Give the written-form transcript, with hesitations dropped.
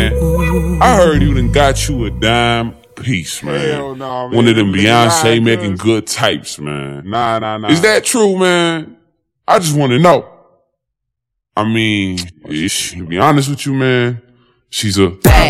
man. I heard you done got you a dime piece, man. Hell no, man. One of them Beyonce Nah, making good types, man. Nah. Is that true, man? I just want to know. I mean, to be honest with you, man, she's a bad